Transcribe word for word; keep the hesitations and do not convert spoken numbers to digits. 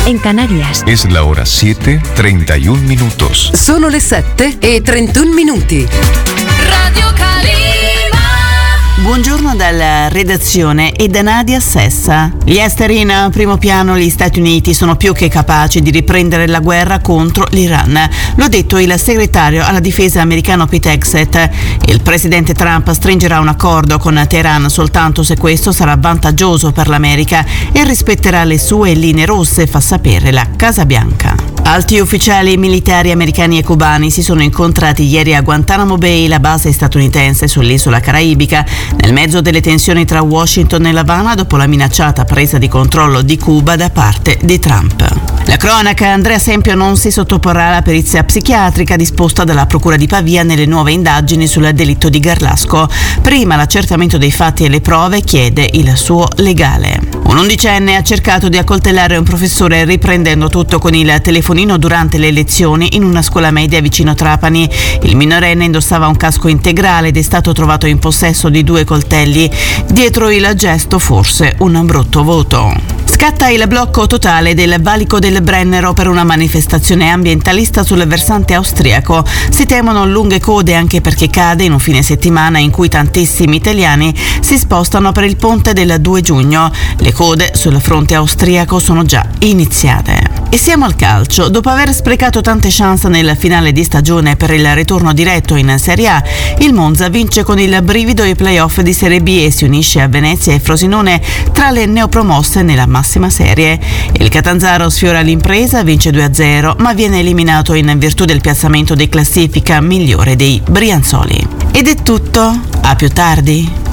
en Canarias. Es la hora siete, treinta y un minutos. Sono le sette e trentuno minuti. Radio Calima. Buongiorno dalla redazione e da Nadia Sessa. Gli esteri in primo piano, gli Stati Uniti sono più che capaci di riprendere la guerra contro l'Iran. Lo ha detto il segretario alla difesa americano Pete Hegseth. Il presidente Trump stringerà un accordo con Teheran soltanto se questo sarà vantaggioso per l'America e rispetterà le sue linee rosse, fa sapere la Casa Bianca. Alti ufficiali militari americani e cubani si sono incontrati ieri a Guantanamo Bay, la base statunitense sull'isola caraibica, nel mezzo delle tensioni tra Washington e L'Avana dopo la minacciata presa di controllo di Cuba da parte di Trump. La cronaca: Andrea Sempio non si sottoporrà alla perizia psichiatrica disposta dalla Procura di Pavia nelle nuove indagini sul delitto di Garlasco. Prima l'accertamento dei fatti e le prove, chiede il suo legale. Un undicenne ha cercato di accoltellare un professore riprendendo tutto con il telefonino durante le lezioni in una scuola media vicino Trapani. Il minorenne indossava un casco integrale ed è stato trovato in possesso di due coltelli. Dietro il gesto forse un brutto voto. Scatta il blocco totale del valico del Brennero per una manifestazione ambientalista sul versante austriaco. Si temono lunghe code anche perché cade in un fine settimana in cui tantissimi italiani si spostano per il ponte del due giugno. Le code sul fronte austriaco sono già iniziate. E siamo al calcio. Dopo aver sprecato tante chance nel finale di stagione per il ritorno diretto in Serie A, il Monza vince con il brivido i playoff di Serie B e si unisce a Venezia e Frosinone tra le neopromosse nella massima serie. Il Catanzaro sfiora l'impresa, vince due a zero, ma viene eliminato in virtù del piazzamento di classifica migliore dei Brianzoli. Ed è tutto. A più tardi.